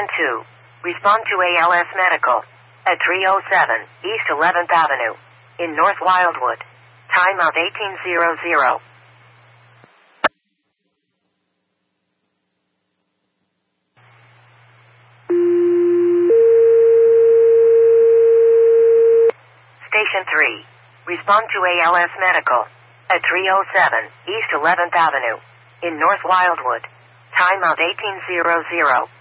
Station 2. Respond to ALS Medical at 307 East 11th Avenue in North Wildwood. Timeout 1800. Station 3. Respond to ALS Medical at 307 East 11th Avenue in North Wildwood. Timeout 1800.